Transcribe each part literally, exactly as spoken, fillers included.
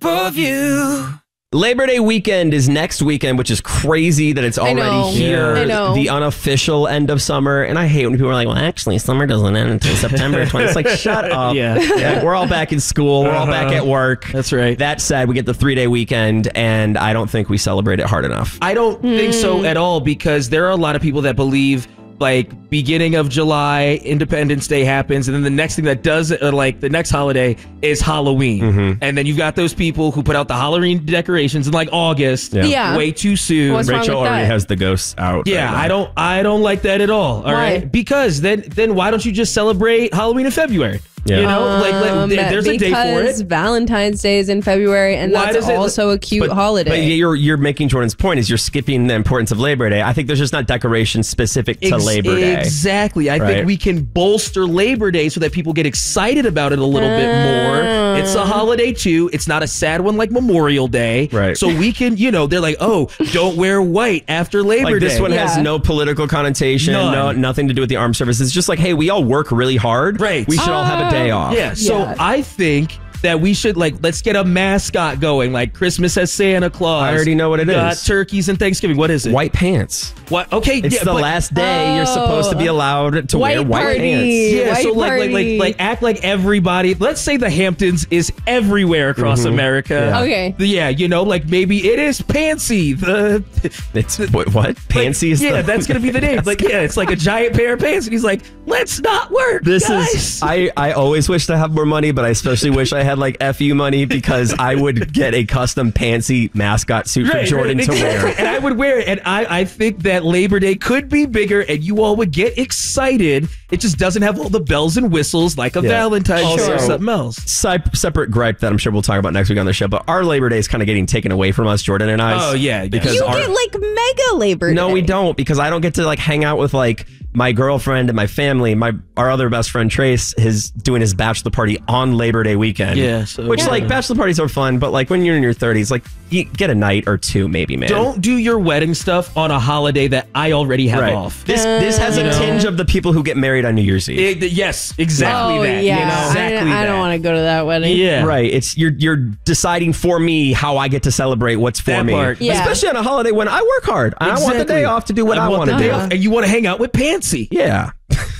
of you. Labor Day weekend is next weekend, which is crazy that it's I know. already here. Yeah. I know. The unofficial end of summer. And I hate when people are like, well, actually, summer doesn't end until September twentieth. It's like, shut up. Yeah. Yeah, we're all back in school. We're all back at work. That's right. That said, we get the three-day weekend, and I don't think we celebrate it hard enough. I don't think so at all, because there are a lot of people that believe like beginning of July, Independence Day happens, and then the next thing that does, or like the next holiday is Halloween. Mm-hmm. And then you've got those people who put out the Halloween decorations in like August, Yeah. Yeah. way too soon. What's wrong Rachel with already that? has the ghosts out. Yeah, right now. I don't I don't like that at all. All Why? right, because then then why don't you just celebrate Halloween in February? Yeah. You know, like, like Um, there- there's a day for because it. Valentine's Day is in February, and Why that's does it- also a cute But, holiday. but you're you're making Jordan's point is you're skipping the importance of Labor Day. I think there's just not decorations specific to Ex- Labor Day. Exactly. I Right. think we can bolster Labor Day so that people get excited about it a little bit more. It's a holiday too. It's not a sad one like Memorial Day. Right. So we can, you know, they're like, oh, don't wear white after Labor Like Day. this one has Yeah. no political connotation, None. no nothing to do with the armed services. It's just like, hey, we all work really hard. Right. We should all have a day off. Yeah. So Yeah. I think that we should like let's get a mascot going. Like Christmas has Santa Claus. I already know what it We got is. turkeys and Thanksgiving. What is it? White pants. What? Okay. It's yeah, the but- last day you're supposed to be allowed to White wear white party. pants. Yeah, White so like, like party. like like act like everybody. Let's say the Hamptons is everywhere across America. Yeah. Okay. Yeah, you know, like maybe it is Pansy. The It's what? what? Pansy is yeah, the that's gonna be the name. Like yeah, it's like a giant pair of pants, and he's like, let's not work. This guys. is I, I always wish to have more money, but I especially wish I had like F U money because I would get a custom Pansy mascot suit for Right, Jordan right, to exactly. wear. And I would wear it. And I, I think that Labor Day could be bigger and you all would get excited. It just doesn't have all the bells and whistles like a Yeah. Valentine's Day or Also- something else. Side, separate gripe that I'm sure we'll talk about next week on the show, but our Labor Day is kind of getting taken away from us, Jordan and I. Oh, yeah, yeah. because you our, get like mega Labor no, Day. we don't, because I don't get to like hang out with like my girlfriend and my family. My our other best friend Trace is doing his bachelor party on Labor Day weekend. Yeah, so- which Yeah. like bachelor parties are fun, but like when you're in your thirties, like you get a night or two maybe, man. Don't do your wedding stuff on a holiday that I already have right. off. This this has a You know? tinge of the people who get married on New Year's Eve. It- yes, exactly Oh that. yeah, You know? Exactly I, I don't that. want to go to that wedding. Yeah. Right. It's you're you're deciding for me how I get to celebrate what's for That me. part. Yeah. Especially on a holiday when I work hard. I want the day Exactly. off to do what I, want to the do. day off, and you want to hang out with Pansy. Yeah.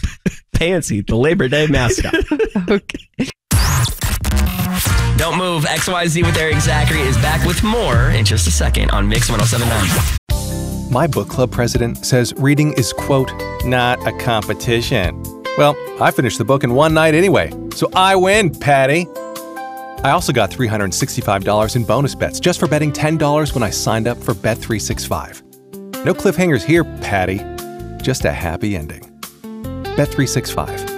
Pansy, the Labor Day mascot. Okay. Don't move. X Y Z with Eric Zachary is back with more in just a second on Mix one oh seven point nine. My book club president says reading is, quote, not a competition. Well, I finished the book in one night anyway, so I win, Patty. I also got three hundred sixty-five dollars in bonus bets just for betting ten dollars when I signed up for Bet three sixty-five. No cliffhangers here, Patty. Just a happy ending. Bet three sixty-five.